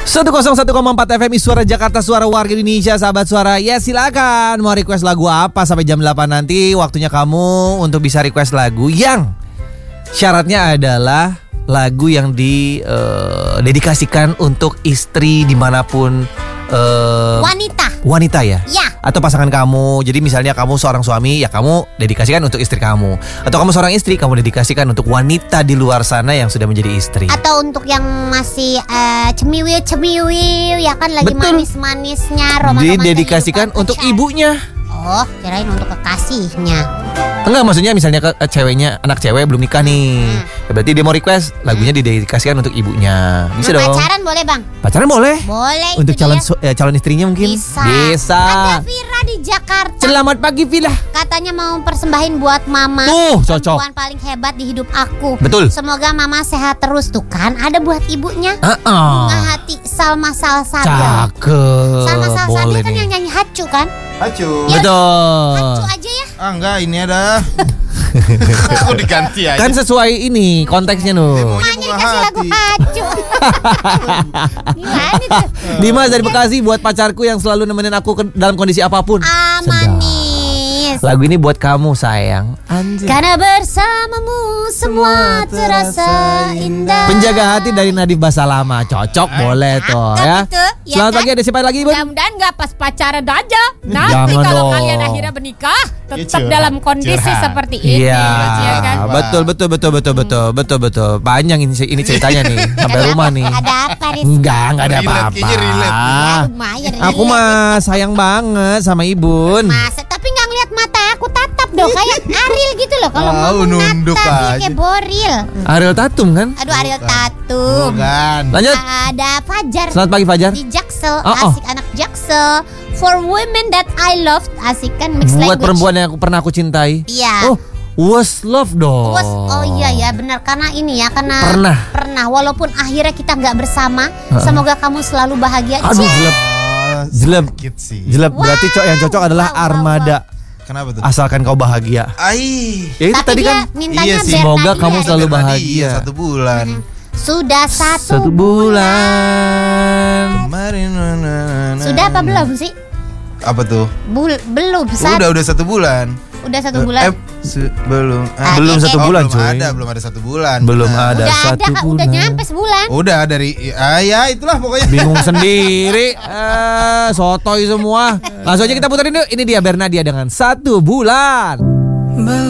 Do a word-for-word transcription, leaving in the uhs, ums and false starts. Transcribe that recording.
seratus satu koma empat F M Suara Jakarta, suara warga Indonesia, sahabat suara. Ya silakan mau request lagu apa sampai jam delapan nanti. Waktunya kamu untuk bisa request lagu yang syaratnya adalah lagu yang didedikasikan uh, untuk istri dimanapun uh, wanita. Wanita ya? Ya. Atau pasangan kamu. Jadi misalnya kamu seorang suami, ya kamu dedikasikan untuk istri kamu. Atau kamu seorang istri, kamu dedikasikan untuk wanita di luar sana yang sudah menjadi istri. Atau untuk yang masih uh, cemiwil-cemiwil, ya kan lagi Betul. manis-manisnya, roman-roman. Didedikasikan untuk ibunya. Oh, kirain untuk kekasihnya. Enggak, maksudnya misalnya ke, ke ceweknya, anak cewek belum nikah nih. Hmm. Ya berarti dia mau request lagunya didedikasikan untuk ibunya. Bisa Nah, dong. pacaran boleh, Bang? Pacaran boleh. Boleh. Untuk itu calon dia. su- eh, calon istrinya mungkin. Bisa. Bisa. Ada Vira di Jakarta. Selamat pagi Vila. Katanya mau persembahin buat mama. Tuh, cocok. Perempuan paling hebat di hidup aku. Betul. Semoga mama sehat terus tuh kan. Ada buat ibunya. Uh-uh. Bunga hati Salma Salsabila. Cakep. Salma Salsabila Boleh kan nih. yang nyanyi Hacu kan? Hacu. Ya, Betul. Hacu aja ya. Ah enggak, ini ada. Aku diganti aja. Kan sesuai ini konteksnya nuh. Makanya dikasih lagu Hacu. Gimana tuh? Dimas dari Bekasi, buat pacarku yang selalu nemenin aku ke- dalam kondisi apapun. Ah, Sedap. manis. Lagu ini buat kamu sayang. Anjir. Karena bersamamu semua terasa indah. Penjaga hati dari Nadif Basalama. Cocok boleh tuh Cakep ya. itu, ya Selamat kan? pagi, ada siapa lagi Bun? Mudah-mudahan gak pas pacaran aja. Nanti Jangan kalau dong. kalian akhirnya menikah, tetap curhat, dalam kondisi curhat. seperti ini. Iya, ya kan? betul betul betul betul betul betul betul. Panjang ini ini ceritanya nih sampai Ada rumah apa? nih. Ada apa Riz? Enggak, enggak ada Relate, apa-apa. kayaknya relate. Ya, lumayan. Aku mah sayang banget sama Ibun. Masa tapi nggak ngeliat mata aku tatap dong kayak Ariel gitu loh kalau Tahu, ngomong nunduk natap ya aja. kayak Boril. Ariel Tatum kan? Aduh Ariel Tatum. Bukan. Lanjut. Ada Fajar. Selamat pagi Fajar. Di Jaksel, Oh, oh. asik anak Jaksel. For women that I love, asik kan mixed Buat language. perempuan yang aku pernah aku cintai. Iya. Oh, was love dong. Was, oh iya ya benar karena ini ya karena Pernah. pernah walaupun akhirnya kita nggak bersama, semoga kamu selalu bahagia. Aduh, Cie. jelek. Oh, Jelek. sakit sih. Jelek, berarti cowok yang cocok adalah wow, wow, Armada. Kenapa tuh? Asalkan kau bahagia. Ai. Ya itu Tapi tadi dia kan. mintanya Iya sih. Semoga Bernadine. kamu selalu Bernadine, bahagia. Satu bulan. Sudah satu, Satu bulan. Kemarin. na, na, na, Sudah apa na. belum sih? Apa tuh? Bul belum Oh, satu. udah udah satu bulan. Udah satu bulan. Eh, se- belum. Ah, Belum eh, satu eh, bulan belum cuy. ada, belum ada satu bulan. Belum Nah, ada udah satu ada, bulan. udah nyampe sebulan. Udah dari ah ya itulah pokoknya. Bingung sendiri. Eh, sotoy semua. Langsung aja kita puterin yuk. Ini dia Bernadia dengan satu bulan.